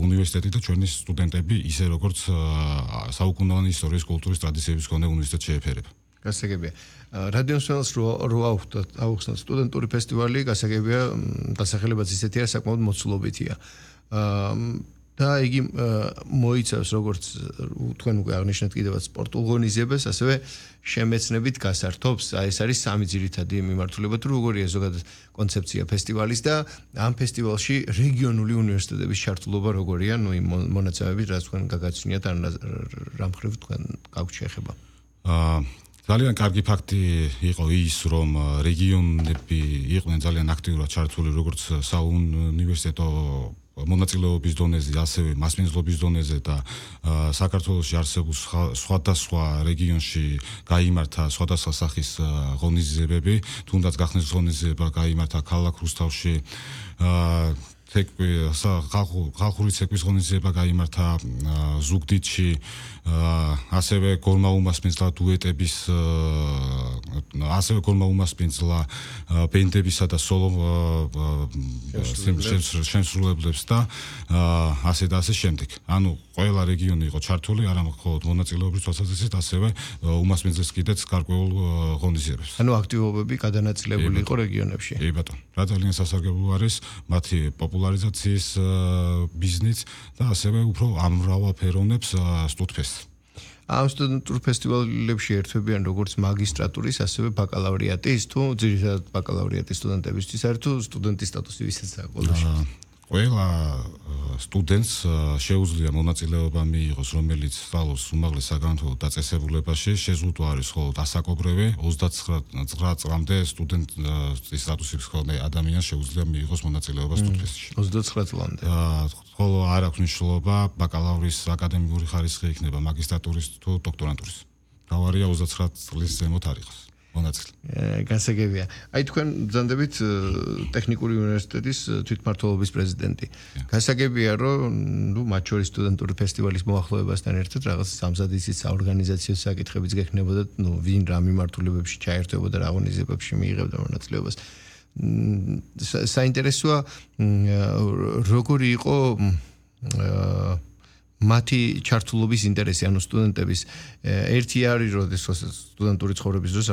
უნივერსიტეტი და ჩვენი სტუდენტები ისე როგორც საუკუნოვანი ისტორიის კულტურის ტრადიციების მქონე უნივერსიტეტს შეეფერება. გასაგებია. რადიოსმელს რო აუხსნათ სტუდენტური ფესტივალი, გასაგებია დასახელებაც ისეთია, საკმაოდ მოცულობითია. და იგი მოიცავს როგორც თქვენ უკვე აღნიშნეთ კიდევაც სპორტულ ღონისძიებას, ასევე შემეცნებით გასართობს. ეს არის სამი ძირითადი მიმართულება, თუ როგორია ზოგადად კონცეფცია ფესტივალის და ამ ფესტივალში რეგიონული უნივერსიტეტების ჩართულობა როგორია, იმ მონაცემებით, რაც თქვენ გაგაცნიათ, ან რა მხრივ თქვენ გაქვთ შეხება. ძალიან კარგი ფაქტი იყო ის, რომ რეგიონები იყვნენ ძალიან აქტიურად ჩართული როგორც საუნივერსიტეტო მონაწილეობის დონეზე, ასევე მასპინძლობის დონეზე და საქართველოში არსებულ სხვადასხვა რეგიონში გაიმართა სხვადასხვა სახის ღონისძიებები, თუნდაც გახსნის ღონისძიება გაიმართა ქალაქ რუსთავში, ხალხური ცეკვის ღონისძიება გაიმართა ზუგდიდში, ასევე გორმაუმასპინძლა დუეტების, ასევე გორმაუმასპინძლა ბენდებისა და სოლო შემსრულებლებს და ასე და ასე შემდეგ. ანუ ყველა რეგიონი იყო ჩართული, არა მხოლოდ მონაწილეობის თვალსაზრისით, ასევე უმასპინძლის კიდეც გარკვეულ ღონისძიებებს. ანუ აქტივობები გადანაწილებული იყო რეგიონებში. კი ბატონო. რა ძალიან სასარგებლო არის მათი პოპულარიზაციის ბიზნესს და ასევე უფრო ამრავალფეროვნებს სტუდფესტს. ამ სტუდენტურ ფესტივალებში ერთვებიან როგორც მაგისტრატურის, ასევე ბაკალავრიატის, თუ ძირითადად ბაკალავრიატის სტუდენტებისთვის არის თუ სტუდენტის სტატუსი ვისაც აქვს ყოველში. ყველა სტუდენტს შეუძლია მონაწილეობა მიიღოს, რომელიც სწავლობს უმაღლეს საგანმანათლებლო დაწესებულებაში, შეზღუდვა არის მხოლოდ ასაკობრივი, 29 წლამდე სტუდენტის სტატუსის მქონე ადამიანს შეუძლია მიიღოს მონაწილეობა სტუდენტში. 29 წლამდე. ხოლო არ აქვს მნიშვნელობა ბაკალავრის აკადემიკური ხარისხი იქნება მაგისტრატურის თუ დოქტორანტურის. თავარია 29 წლის ზემოთ არ იყოს. გასაგებია. აი თქვენ ბრძანდებით ტექნიკური უნივერსიტეტის თვითმმართველობის პრეზიდენტი. გასაგებია, რომ მათ შორის სტუდენტური ფესტივალის მოახლოებასთან ერთად რაღაც სამზადისის საორგანიზაციო საკითხებიც გექნებოდა, ვინ რა მიმართულებებში ჩაერთვებოდა, რა ღონისძიებებში მიიღებდა მონაწილეობას. საინტერესოა როგორი იყო მათი ჩართულობის ინტერესი, ანუ სტუდენტების ერთი არის, როდესაც სტუდენტური ცხოვრების დროს